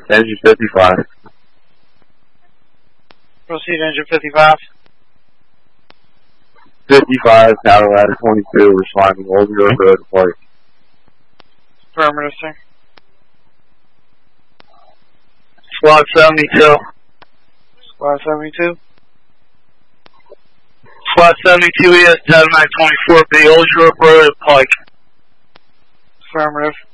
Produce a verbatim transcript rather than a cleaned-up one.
Engine fifty-five. Proceed, engine fifty-five. fifty-five, Tower Ladder twenty-two, responding Old York Road Park. Affirmative, sir. Squad seventy-two. Squad seventy-two. Squad seventy-two E S Cadillac twenty-four B, Old York Road, Pike. Affirmative.